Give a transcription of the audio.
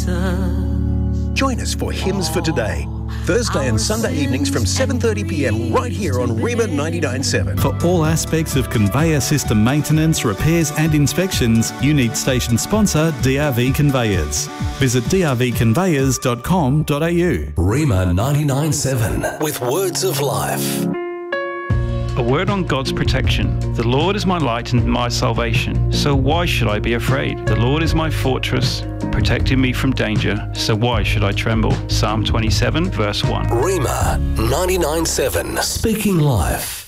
Join us for Hymns for Today, Thursday and Sunday evenings from 7:30pm right here on Rima 99.7. For all aspects of conveyor system maintenance, repairs and inspections, you need station sponsor DRV Conveyors. Visit drvconveyors.com.au. Rima 99.7 with words of life. A word on God's protection. The Lord is my light and my salvation, so why should I be afraid? The Lord is my fortress, protecting me from danger, so why should I tremble? Psalm 27, verse 1. Rima 99.7, speaking life.